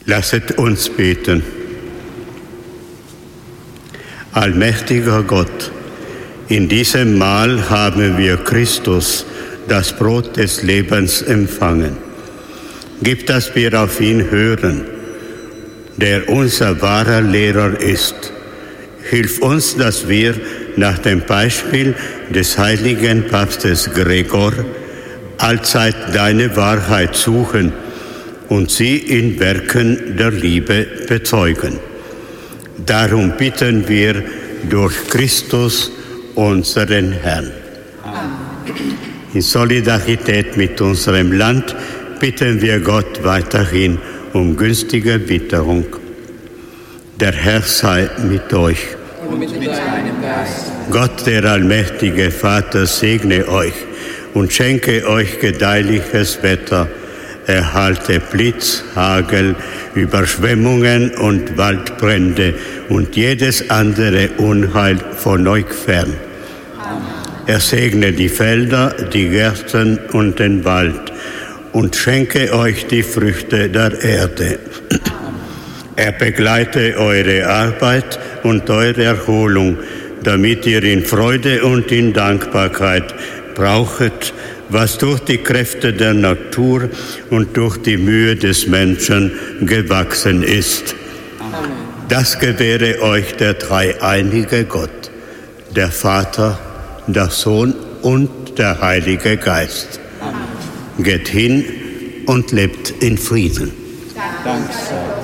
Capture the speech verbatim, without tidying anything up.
Lasset uns beten. Allmächtiger Gott, in diesem Mahl haben wir Christus, das Brot des Lebens, empfangen. Gib, dass wir auf ihn hören, der unser wahrer Lehrer ist. Hilf uns, dass wir nach dem Beispiel des heiligen Papstes Gregor allzeit deine Wahrheit suchen und sie in Werken der Liebe bezeugen. Darum bitten wir durch Christus, unseren Herrn. Amen. In Solidarität mit unserem Land bitten wir Gott weiterhin um günstige Witterung. Der Herr sei mit euch. Und mit deinem Geist. Gott, der allmächtige Vater, segne euch und schenke euch gedeihliches Wetter, erhalte Blitz, Hagel, Überschwemmungen und Waldbrände und jedes andere Unheil von euch fern. Amen. Er segne die Felder, die Gärten und den Wald und schenke euch die Früchte der Erde. Er begleite eure Arbeit und eure Erholung, damit ihr in Freude und in Dankbarkeit brauchet, was durch die Kräfte der Natur und durch die Mühe des Menschen gewachsen ist. Amen. Das gewähre euch der dreieinige Gott, der Vater, der Sohn und der Heilige Geist. Amen. Geht hin und lebt in Frieden. Dank sei